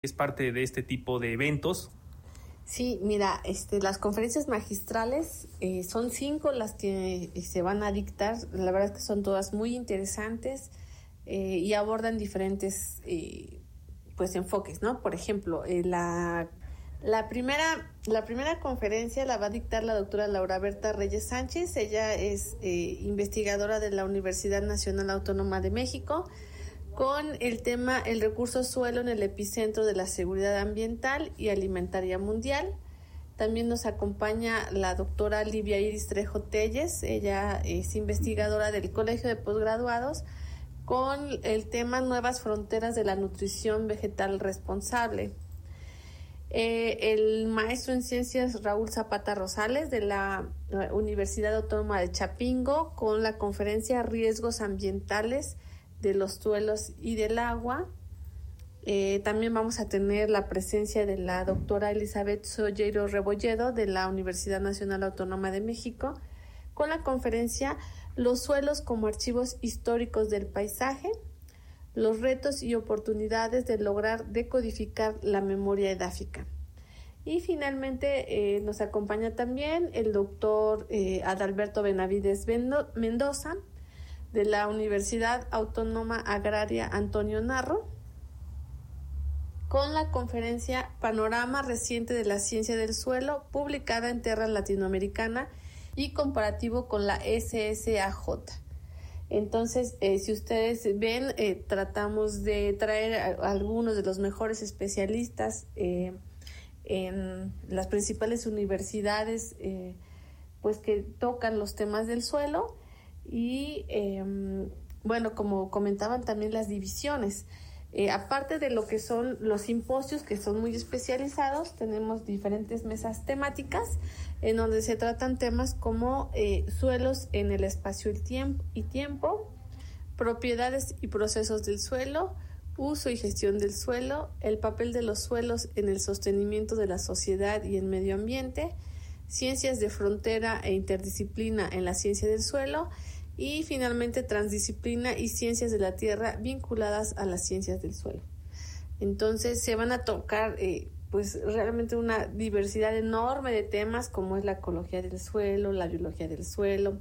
es parte de este tipo de eventos. Sí, mira, las conferencias magistrales son 5 las que se van a dictar. La verdad es que son todas muy interesantes y abordan diferentes pues enfoques, ¿no? Por ejemplo, la primera conferencia la va a dictar la doctora Laura Berta Reyes Sánchez. Ella es investigadora de la Universidad Nacional Autónoma de México, con el tema el recurso suelo en el epicentro de la seguridad ambiental y alimentaria mundial. También nos acompaña la doctora Livia Iris Trejo Telles. Ella es investigadora del Colegio de Posgraduados, con el tema Nuevas fronteras de la nutrición vegetal responsable. El maestro en ciencias Raúl Zapata Rosales, de la Universidad Autónoma de Chapingo, con la conferencia Riesgos ambientales de los suelos y del agua. También vamos a tener la presencia de la doctora Elizabeth Sollero Rebolledo, de la Universidad Nacional Autónoma de México, con la conferencia Los suelos como archivos históricos del paisaje, los retos y oportunidades de lograr decodificar la memoria edáfica. Y finalmente nos acompaña también el doctor Adalberto Benavides Mendoza, de la Universidad Autónoma Agraria Antonio Narro, con la conferencia Panorama Reciente de la Ciencia del Suelo, publicada en Terra Latinoamericana y comparativo con la SSAJ. Entonces, si ustedes ven, tratamos de traer a algunos de los mejores especialistas en las principales universidades pues que tocan los temas del suelo. Y bueno, como comentaban también las divisiones, aparte de lo que son los simposios, que son muy especializados, tenemos diferentes mesas temáticas en donde se tratan temas como suelos en el espacio y tiempo, propiedades y procesos del suelo, uso y gestión del suelo, el papel de los suelos en el sostenimiento de la sociedad y el medio ambiente, ciencias de frontera e interdisciplina en la ciencia del suelo, y finalmente transdisciplina y ciencias de la tierra vinculadas a las ciencias del suelo. Entonces se van a tocar pues realmente una diversidad enorme de temas, como es la ecología del suelo, la biología del suelo,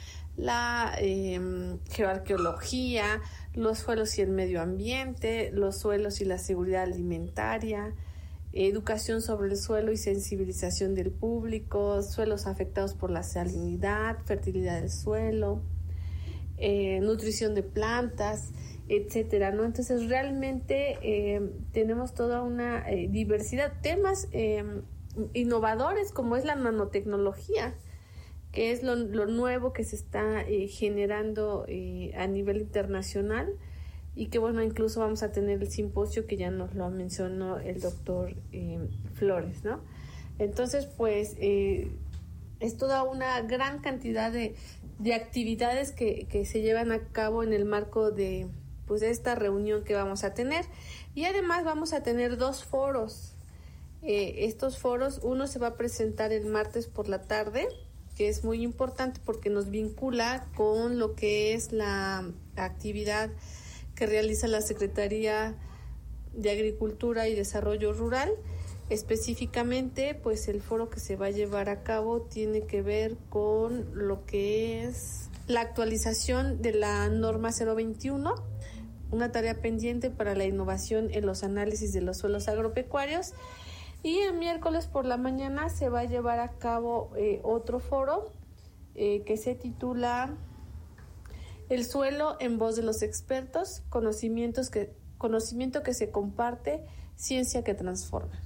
la geoarqueología, los suelos y el medio ambiente, los suelos y la seguridad alimentaria, educación sobre el suelo y sensibilización del público, suelos afectados por la salinidad, fertilidad del suelo, nutrición de plantas, etcétera, ¿no? Entonces realmente tenemos toda una diversidad de temas innovadores, como es la nanotecnología, que es lo nuevo que se está generando a nivel internacional, y que bueno, incluso vamos a tener el simposio que ya nos lo mencionó el doctor Flores, ¿no? Entonces pues es toda una gran cantidad de actividades que se llevan a cabo en el marco de pues de esta reunión que vamos a tener. Y además vamos a tener 2 foros. Estos foros, uno se va a presentar el martes por la tarde, que es muy importante porque nos vincula con lo que es la actividad que realiza la Secretaría de Agricultura y Desarrollo Rural. Específicamente, pues el foro que se va a llevar a cabo tiene que ver con lo que es la actualización de la norma 021, una tarea pendiente para la innovación en los análisis de los suelos agropecuarios. Y el miércoles por la mañana se va a llevar a cabo otro foro que se titula El suelo en voz de los expertos, conocimiento que se comparte, ciencia que transforma.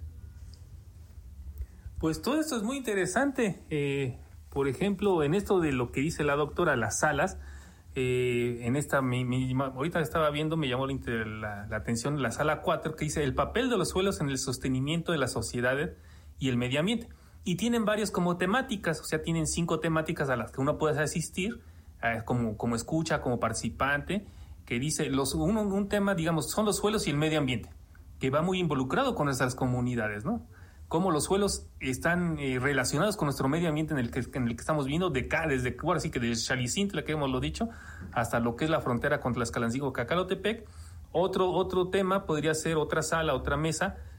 Pues todo esto es muy interesante. Por ejemplo, en esto de lo que dice la doctora, las salas, en esta, ahorita estaba viendo, me llamó la atención la sala 4, que dice el papel de los suelos en el sostenimiento de la sociedad y el medio ambiente. Y tienen varios como temáticas, o sea, tienen 5 temáticas a las que uno puede asistir, como escucha, como participante, que dice, un tema, digamos, son los suelos y el medio ambiente, que va muy involucrado con nuestras comunidades, ¿no? Cómo los suelos están relacionados con nuestro medio ambiente en el que estamos viendo desde, bueno, así que desde Xalicintla, que hemos lo dicho, hasta lo que es la frontera con Tlaxcalancingo, Cacalotepec, Otro tema podría ser otra sala, otra mesa,